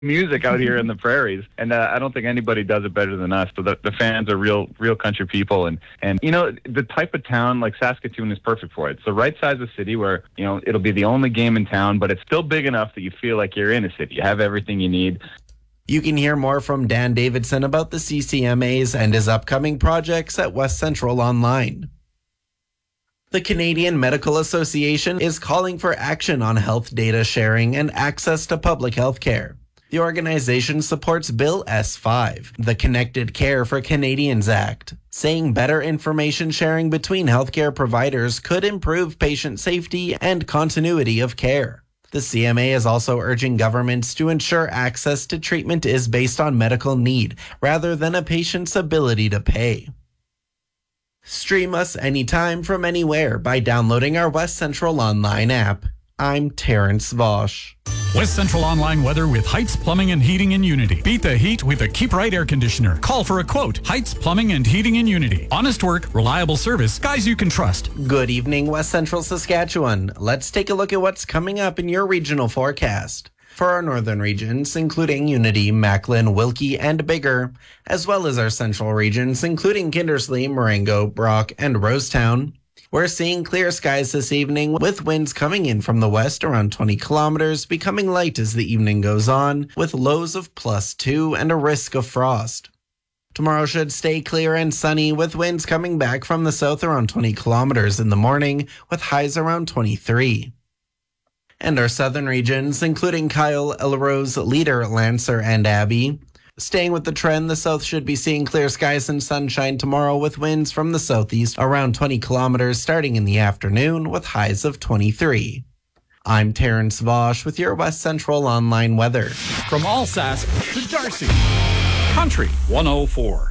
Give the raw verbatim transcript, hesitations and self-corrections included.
music out here in the prairies, and uh, I don't think anybody does it better than us. So the, the fans are real, real country people, and and you know the type of town like Saskatoon is perfect for it. It's the right size of city where you know it'll be the only game in town, but it's still big enough that you feel like you're in a city. You have everything you need. You can hear more from Dan Davidson about the C C M As and his upcoming projects at West Central Online. The Canadian Medical Association is calling for action on health data sharing and access to public health care. The organization supports Bill S five, the Connected Care for Canadians Act, saying better information sharing between healthcare providers could improve patient safety and continuity of care. The C M A is also urging governments to ensure access to treatment is based on medical need rather than a patient's ability to pay. Stream us anytime from anywhere by downloading our West Central Online app. I'm Terrence Vosch. West Central Online weather with Heights Plumbing and Heating in Unity. Beat the heat with a Keep Right air conditioner. Call for a quote. Heights Plumbing and Heating in Unity. Honest work, reliable service, guys you can trust. Good evening, West Central Saskatchewan. Let's take a look at what's coming up in your regional forecast. For our northern regions, including Unity, Macklin, Wilkie, and Bigger, as well as our central regions, including Kindersley, Marengo, Brock, and Rosetown, we're seeing clear skies this evening with winds coming in from the west around twenty kilometers, becoming light as the evening goes on, with lows of plus two and a risk of frost. Tomorrow should stay clear and sunny with winds coming back from the south around twenty kilometers in the morning, with highs around twenty-three. And our southern regions, including Kyle, Elrose, Leader, Lancer, and Abbey. Staying with the trend, the south should be seeing clear skies and sunshine tomorrow with winds from the southeast around twenty kilometers starting in the afternoon with highs of twenty-three. I'm Terrence Vosch with your West Central Online weather. From Allsask to Darcy, Country one oh four.